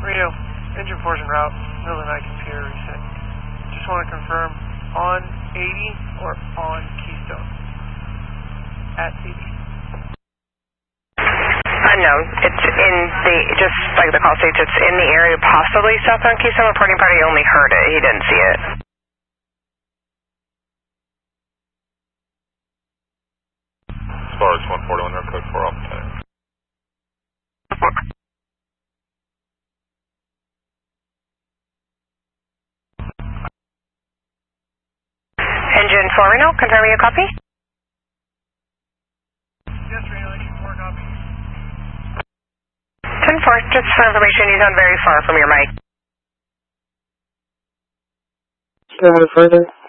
Reno, engine force en route, middle of the night computer reset. Just want to confirm, on 80 or on Keystone? At 80. Unknown. It's in the, just like the call states, it's in the area, possibly southbound Keystone. Reporting party only heard it. He didn't see it. As far as 141, our code 4 off the tank. Engine 4 Reno, confirming a copy? Yes, Reno, engine 4 copy. 10-4, just for information, you sound very far from your mic. Can I move further?